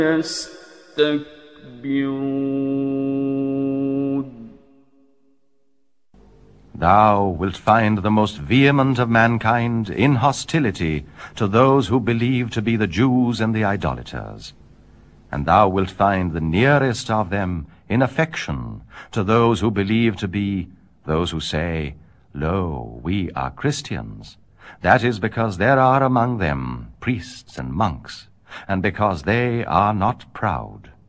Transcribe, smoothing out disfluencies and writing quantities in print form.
يستكبرون. Thou wilt find the most vehement of mankind in hostility to those who believe to be the Jews and the idolaters. And thou wilt find the nearest of them in affection to those who believe to be those who say, Lo, we are Christians. That is because there are among them priests and monks, and because they are not proud.